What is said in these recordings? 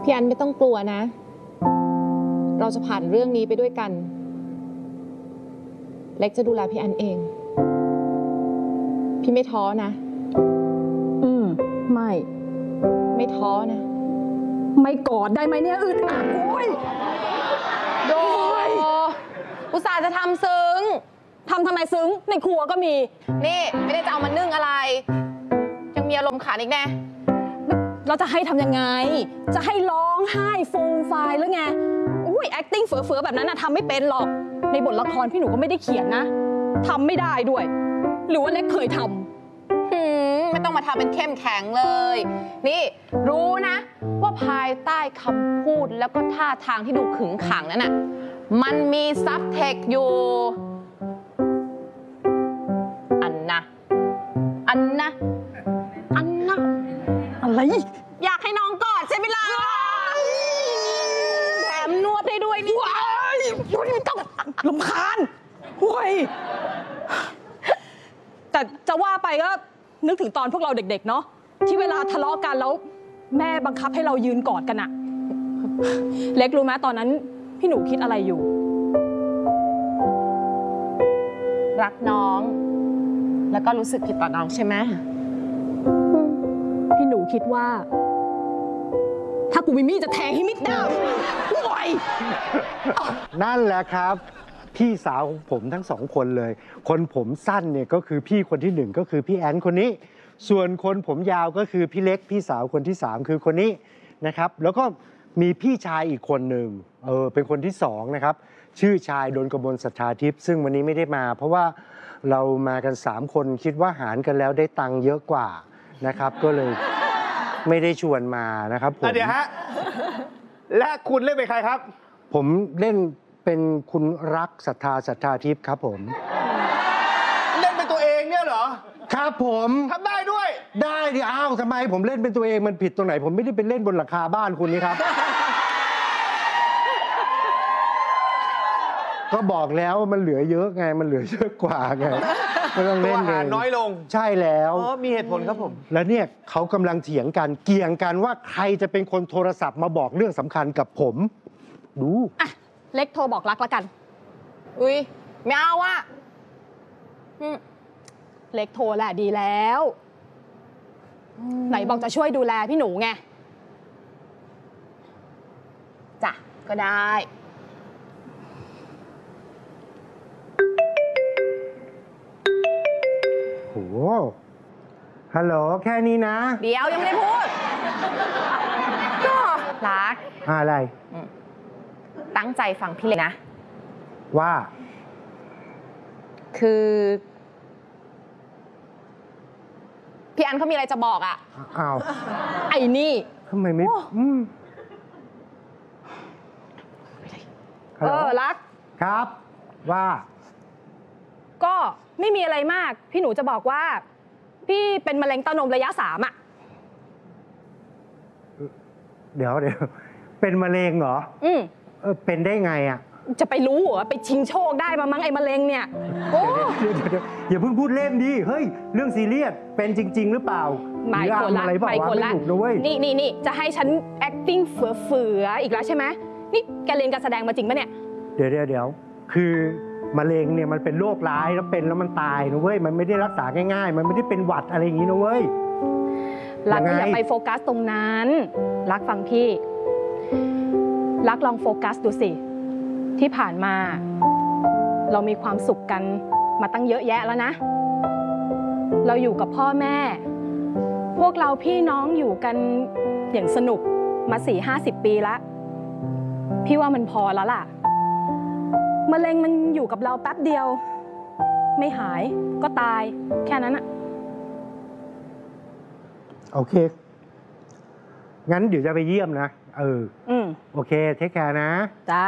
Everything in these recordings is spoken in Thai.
พี่อันไม่ต้องกลัวนะเราจะผ่านเรื่องนี้ไปด้วยกันเล็กจะดูแลพี่อันเองพี่ไม่ท้อนะไม่ท้อนะไม่กอดได้ไหมเนี่ยอึดอัดโอ้ยโดยอุตส่าห์จะทำซึ้งทำไมซึ้งในครัวก็มีนี่ไม่ได้จะเอามานึ่งอะไรยังมีอารมณ์ขันอีกแน่เราจะให้ทำยังไงจะให้ร้องไห้ฟูมฟายหรือไงอุ้ย acting เฟื่อๆแบบนั้นนะทำไม่เป็นหรอกในบทละครพี่หนูก็ไม่ได้เขียนนะทำไม่ได้ด้วยหรือว่าเล็กเคยทำไม่ต้องมาทำเป็นเข้มแข็งเลยนี่รู้นะว่าภายใต้คำพูดแล้วก็ท่าทางที่ดูขึงขังนั้นน่ะมันมีซับเทคอยู่อันนะอะไรอยากให้น้องกอดใช่ไหมล่ะแถมนวดได้ด้วยนี่ว้ายต้องรำคาญโว้ยแต่จะว่าไปก็นึกถึงตอนพวกเราเด็กๆเนาะที่เวลาทะเลาะกันแล้วแม่บังคับให้เรายืนกอดกันอะเล็กรู้ไหมตอนนั้นพี่หนูคิดอะไรอยู่รักน้องแล้วก็รู้สึกผิดต่อน้องใช่ไหมพี่หนูคิดว่าถ้ากูมีมีดจะแทงให้มิดดาวโวยนั่นแหละครับพี่สาวของผมทั้งสองคนเลยคนผมสั้นเนี่ยก็คือพี่คนที่หนึ่งก็คือพี่แอนคนนี้ส่วนคนผมยาวก็คือพี่เล็กพี่สาวคนที่สามคือคนนี้นะครับแล้วก็มีพี่ชายอีกคนหนึ่งเป็นคนที่สองนะครับชื่อชายดลกมลศรัทธาทิพย์ซึ่งวันนี้ไม่ได้มาเพราะว่าเรามากัน3คนคิดว่าหารกันแล้วได้ตังค์เยอะกว่านะครับก็เลยไม่ได้ชวนมานะครับผมเดี๋ยวฮะและคุณเล่นเป็นใครครับผมเล่นเป็นคุณรักศรัทธาทิพย์ครับผมเล่นเป็นตัวเองเนี่ยเหรอครับผมทำได้ด้วยได้ดิอ้าวทำไมผมเล่นเป็นตัวเองมันผิดตรงไหนผมไม่ได้เป็นเล่นบนหลังคาบ้านคุณนี่ครับ ก็บอกแล้วมันเหลือเยอะไงมันเหลือเยอะกว่าไงไม่ต้องเล่นเลยน้อยลงใช่แล้วมีเหตุผลครับผมแล้วเนี่ยเขากำลังเถียงกันเกี่ยงกันว่าใครจะเป็นคนโทรศัพท์มาบอกเรื่องสำคัญกับผมดูอ่ะเล็กโทรบอกรักแล้วกันอุ้ยไม่เอาอ่ะเล็กโทรแหละดีแล้วไหนบอกจะช่วยดูแลพี่หนูไงจ้ะก็ได้โหฮัลโหลแค่นี้นะเดี๋ยวยังไม่ได้พูดก็รักอะไรตั้งใจฟังพี่เลยนะว่าคือพี่อันเขามีอะไรจะบอกอ่ะอ้าวไอ้นี่ทำไมไม่รักครับว่าก็ไม่มีอะไรมากพี่หนูจะบอกว่าพี่เป็นมะเร็งเต้านมระยะ3อ่ะเดี๋ยวเป็นมะเร็งเหรอเป็นได้ไงอ่ะจะไปรู้เหรอไปชิงโชคได้มามั้งไอ้มะเร็งเนี่ยโอ้อย่าเพิ่งพูดเล่นดิเฮ้ยเรื่องซีเรียสเป็นจริงๆหรือเปล่าไม่คนละไม่คนละนี่จะให้ฉัน acting เฟื่ออีกแล้วใช่ไหมนี่แกเรียนการแสดงมาจริงปะเนี่ยเดี๋ยวคือมะเร็งเนี่ยมันเป็นโรคร้ายแล้วเป็นแล้วมันตายนะเว้ยมันไม่ได้รักษาง่ายๆมันไม่ได้เป็นหวัดอะไรอย่างนี้นะเว้ยรักอย่าไปโฟกัสตรงนั้นรักฟังพี่รักลองโฟกัสดูสิที่ผ่านมาเรามีความสุขกันมาตั้งเยอะแยะแล้วนะเราอยู่กับพ่อแม่พวกเราพี่น้องอยู่กันอย่างสนุกมา 40-50 ปีแล้วพี่ว่ามันพอแล้วล่ะมะเร็งมันอยู่กับเราแป๊บเดียวไม่หายก็ตายแค่นั้นอะโอเคงั้นเดี๋ยวจะไปเยี่ยมนะโอเคเทคแคร์นะจ้า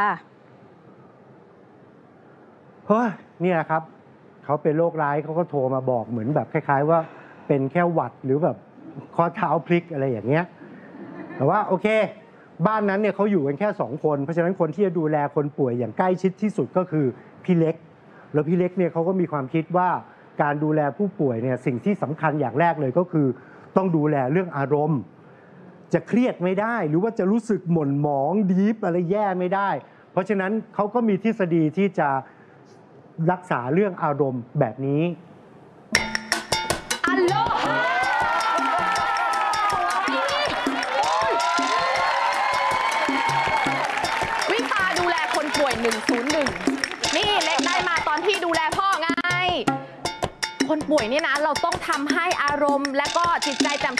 เฮ้ยนี่แหละครับเขาเป็นโรคร้ายเขาก็โทรมาบอกเหมือนแบบคล้ายๆว่าเป็นแค่หวัดหรือแบบข้อเท้าพลิกอะไรอย่างเงี้ยแต่ว่าโอเคบ้านนั้นเนี่ยเขาอยู่กันแค่2 คนเพราะฉะนั้นคนที่จะดูแลคนป่วยอย่างใกล้ชิดที่สุดก็คือพี่เล็กแล้วพี่เล็กเนี่ยเขาก็มีความคิดว่าการดูแลผู้ป่วยเนี่ยสิ่งที่สำคัญอย่างแรกเลยก็คือต้องดูแลเรื่องอารมณ์จจะเครียดไม่ได้ หรือว่าจะรู้สึกหม่นหมองดีฟอะไรแย่ไม่ได้ เพราะฉะนั้นเขาก็มีทฤษฎีที่จะรักษาเรื่องอารมณ์แบบนี้อัลโลฮาวิชาดูแลคนป่วย 101 นี่เล็กได้มาตอนที่ดูแลพ่อไง คนป่วยเนี่ยนะเราต้องทำให้อารมณ์และก็จิตใจแจ่ม